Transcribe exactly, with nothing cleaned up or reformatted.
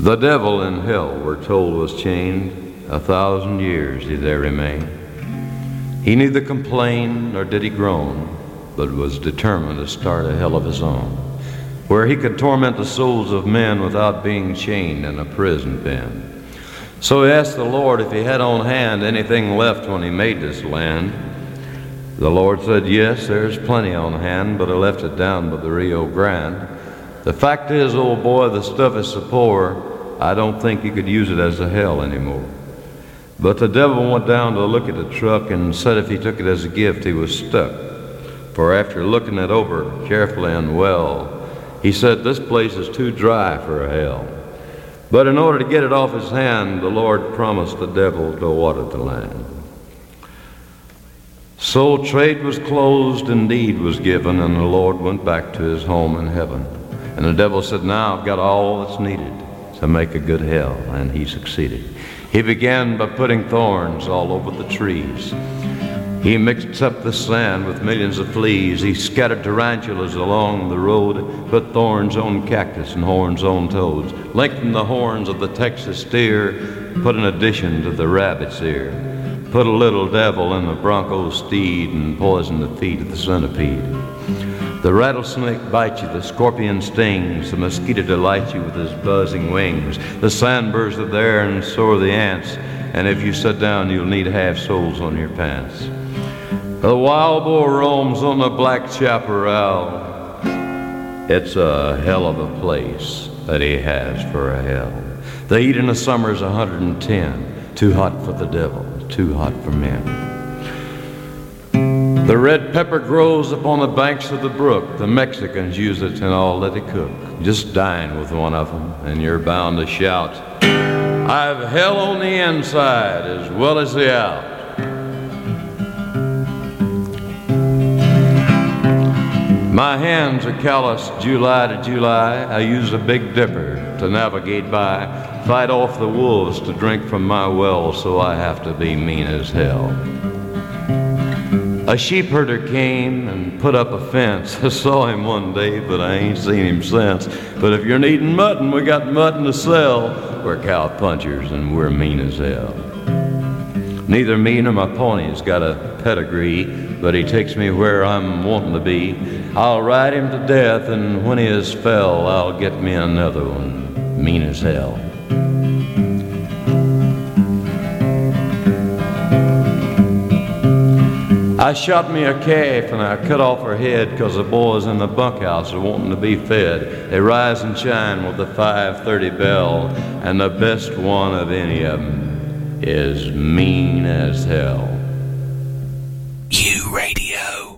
The devil in hell, we're told, was chained. A thousand years he there remained. He neither complained nor did he groan, but was determined to start a hell of his own, where he could torment the souls of men without being chained in a prison pen. So he asked the Lord if he had on hand anything left when he made this land. The Lord said, yes, there's plenty on hand, but I left it down by the Rio Grande. The fact is, old boy, the stuff is so poor, I don't think you could use it as a hell anymore. But the devil went down to look at the truck and said if he took it as a gift, he was stuck. For after looking it over carefully and well, he said, this place is too dry for a hell. But in order to get it off his hand, the Lord promised the devil to water the land. So trade was closed and deed was given, and the Lord went back to his home in heaven. And the devil said, now I've got all that's needed to make a good hell, and he succeeded. He began by putting thorns all over the trees. He mixed up the sand with millions of fleas. He scattered tarantulas along the road, put thorns on cactus and horns on toads, lengthened the horns of the Texas steer, put an addition to the rabbit's ear, put a little devil in the bronco steed, and poisoned the feet of the centipede. The rattlesnake bites you, the scorpion stings, the mosquito delights you with his buzzing wings, the sandburrs are there and so are the ants, and if you sit down you'll need half soles on your pants. The wild boar roams on the black chaparral. It's a hell of a place that he has for a hell. The heat in the summer is one hundred ten, too hot for the devil, too hot for men. The red pepper grows upon the banks of the brook. The Mexicans use it in all that they cook. Just dine with one of them, and you're bound to shout, I've hell on the inside as well as the out. My hands are calloused July to July. I use a Big Dipper to navigate by, fight off the wolves to drink from my well, so I have to be mean as hell. A sheep herder came and put up a fence. I saw him one day, but I ain't seen him since. But if you're needing mutton, we got mutton to sell. We're cow punchers and we're mean as hell. Neither me nor my pony's got a pedigree, but he takes me where I'm wanting to be. I'll ride him to death, and when he is fell, I'll get me another one, mean as hell. I shot me a calf and I cut off her head 'cause the boys in the bunkhouse are wanting to be fed. They rise and shine with the five thirty bell, and the best one of any of them is mean as hell. U Radio.